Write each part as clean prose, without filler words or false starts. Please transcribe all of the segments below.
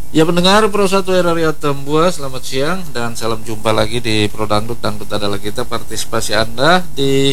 Ya pendengar Pro 1 RRI Atambua, selamat siang dan salam jumpa lagi di Pro Dangdut adalah kita. Partisipasi Anda di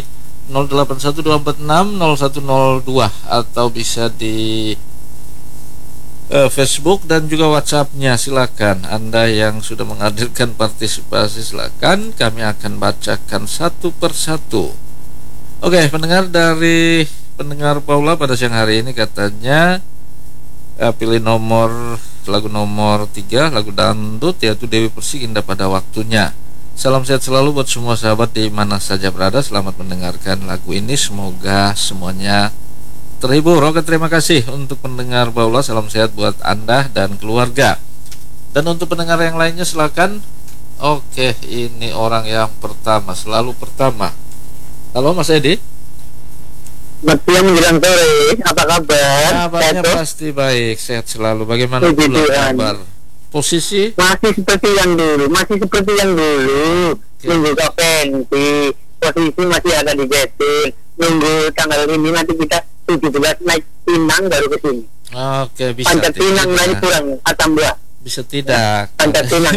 0812460102 atau bisa di Facebook dan juga WhatsApp-nya. Silakan Anda yang sudah menghadirkan partisipasi, silakan, kami akan bacakan satu persatu. Oke, pendengar, dari pendengar Paula pada siang hari ini katanya pilih lagu nomor 3, lagu dangdut, yaitu Dewi Persik, Indah Pada Waktunya. Salam sehat selalu buat semua sahabat di mana saja berada. Selamat mendengarkan lagu ini, semoga semuanya terhibur. Oke, terima kasih untuk pendengar Paula. Salam sehat buat Anda dan keluarga. Dan untuk pendengar yang lainnya silakan. Oke, ini orang yang pertama, selalu pertama. Halo Mas Edi. Matia menjelang sore, apa kabar? Kabarnya pasti baik, sehat selalu. Bagaimana pula kabar? Posisi? Masih seperti yang dulu. Nunggu kapensi, posisi masih ada di Getin. Nunggu tanggal ini, nanti kita 17 naik Pinang baru ke sini. Oke, bisa. Pancat Pinang naik kurang, Atambua. Bisa tidak? Pancat Pinang.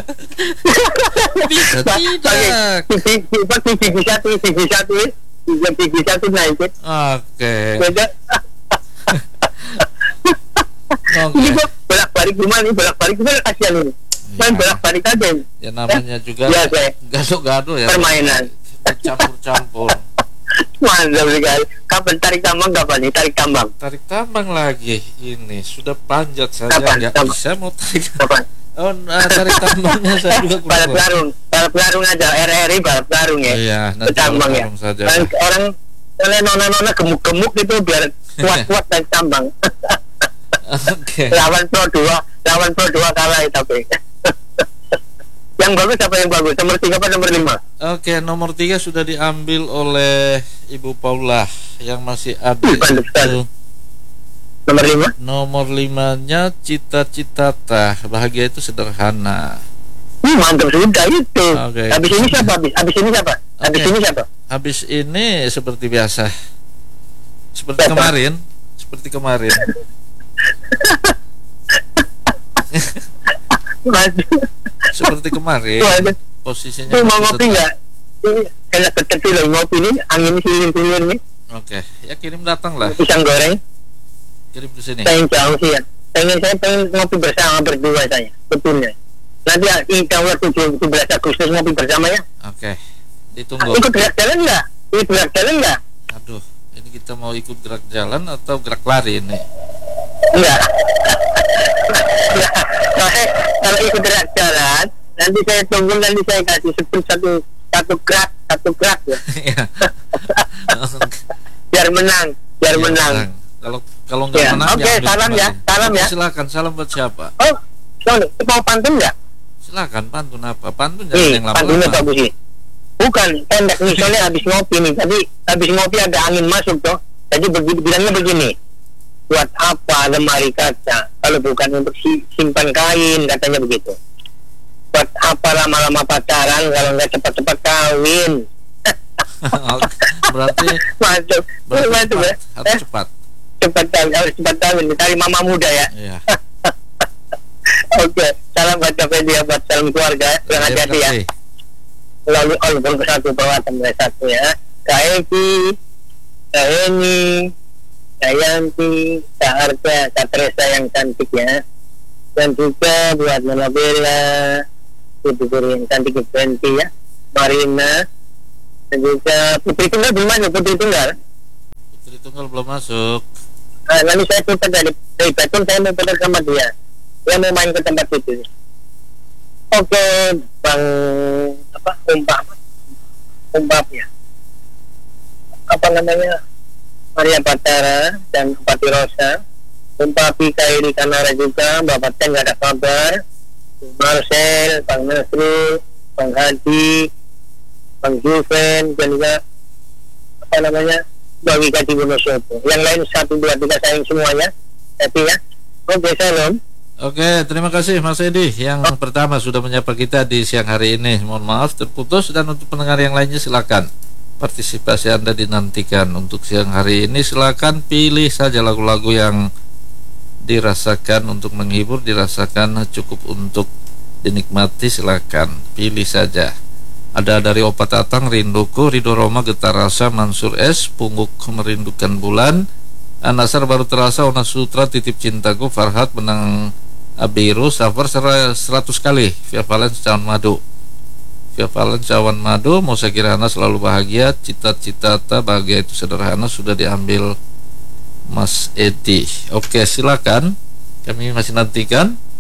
Bisa tidak? TV satu naik. Oke. Beda. Ini kok bolak-balik gimana? Kasihan ini. Main bolak-balik aja. Ya namanya juga gado-gado ya. Permainan. Campur-campur. Mantap sekali. Kapan tarik tambang? Tarik tambang lagi. Ini sudah panjat saja nggak bisa mau tarik. Kapan? Tarik tambangnya saya juga kurang. Balap garung aja, RRI balap garung ya. Iya, nanti tambang ya. Saja. Orang oleh nona gemuk-gemuk itu biar kuat-kuat tarik tambang. Oke. Lawan Pro 2 kalah tapi. Yang bagus apa yang bagus? Nomor 3 apa nomor 5? Oke, nomor 3 sudah diambil oleh Ibu Paula yang masih ada. Nomor 5-nya Cita-Cita Bahagia Itu Sederhana. Mantap sudah itu. Okay. Habis ini siapa? Habis ini seperti biasa. Seperti kemarin. Seperti kemarin. Posisinya. Mau ngopi enggak? Enak kecil ngopi ini, angin silir nih. Oke, ya kirim datang lah. Pisang goreng. Kirim ke sini. Pengen jauh sih ya. Saya pengen ngopi bersama berdua saya. Betulnya. Nanti insya Allah 17 Agustus ngopi bersama ya. Oke. Ditunggu. Ikut gerak jalan nggak? Aduh, ini kita mau ikut gerak jalan atau gerak lari ini? Enggak. Kalau ikut gerak jalan, nanti saya tunggu, nanti saya kasih satu gerak ya. biar menang. Kalau nggak menang. Oke, salam ya. Silakan, salam buat siapa? Oh, sorry, mau pantun nggak? Silakan, pantun apa? Pantun jangan yang lama-lama. Pantunnya bagus sih. Bukan pendek nih, soalnya habis ngopi nih. Tadi habis ngopi ada angin masuk toh. Jadi bilangnya begini. Buat apa lemari kaca kalau bukan untuk simpan kain, katanya begitu. Buat apa lama-lama pacaran kalau nggak cepat-cepat kawin? Berarti harus cepat. Harus cepat kawin. Dicari mama muda ya. Iya. Oke, salam buat dia, buat salam keluarga, jangan hati ya. Lalu album ke-1 Perwatan ke-1 ya. Kak Eki, Kak Eni, Kak Yanti, Kak Arta, Kak Teresa yang cantik ya. Dan juga buat Nona Bella, Ibu Guru yang cantik Penti ya, Marina, dan juga Putri Tunggal belum masuk. Putri Tunggal belum masuk. Nanti saya putar dari Betul, saya mau putar sama dia. Dia mau main ke tempat itu. Oke, Bang Umpap ya. Apa namanya? Maria Patara dan Pati Rosa. Umpapi Kairi Kanara juga. Bapak Ten nggak ada kabar. Marcel, Bang Nasrul, Bang Hadi, Bang Juven, dan juga apa namanya? Bagi Kaji Bunosoto. Yang lain 1, 2, 3 sayang semuanya. Tapi ya. Oke, salam. Oke, terima kasih Mas Edi yang pertama sudah menyapa kita di siang hari ini. Mohon maaf terputus, dan untuk pendengar yang lainnya silakan partisipasi Anda dinantikan. Untuk siang hari ini silakan pilih saja lagu-lagu yang dirasakan untuk menghibur, dirasakan cukup untuk dinikmati, silakan pilih saja. Ada dari Opat Tatang, Rinduku, Ridho Roma, Getar Rasa, Mansur S, Pungguk Merindukan Bulan, Anasar Baru Terasa, Ona Sutra, Titip Cintaku, Farhat Benang Abiru, Safar 100 kali, Via Valen Cawan Madu, Via Valen Cawan Madu, Musa Kirana Selalu Bahagia, Cita-cita Bahagia Itu Sederhana sudah diambil Mas Edi. Oke, silakan, kami masih nantikan